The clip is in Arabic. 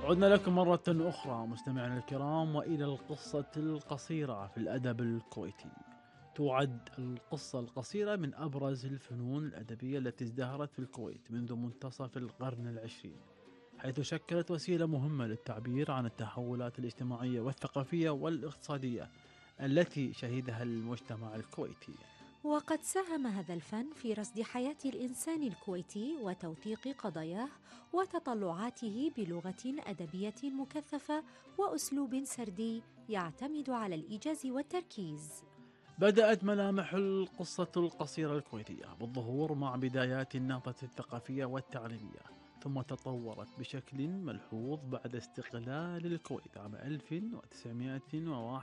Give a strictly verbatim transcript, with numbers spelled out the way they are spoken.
عدنا لكم مرة أخرى مستمعينا الكرام وإلى القصة القصيرة في الأدب الكويتي. تعد القصة القصيرة من أبرز الفنون الأدبية التي ازدهرت في الكويت منذ منتصف القرن العشرين، حيث شكلت وسيلة مهمة للتعبير عن التحولات الاجتماعية والثقافية والاقتصادية التي شهدها المجتمع الكويتي. وقد ساهم هذا الفن في رصد حياة الإنسان الكويتي وتوثيق قضاياه وتطلعاته بلغة أدبية مكثفة وأسلوب سردي يعتمد على الإيجاز والتركيز. بدأت ملامح القصة القصيرة الكويتية بالظهور مع بدايات النهضة الثقافية والتعليمية، ثم تطورت بشكل ملحوظ بعد استقلال الكويت عام ألف وتسعمائة وواحد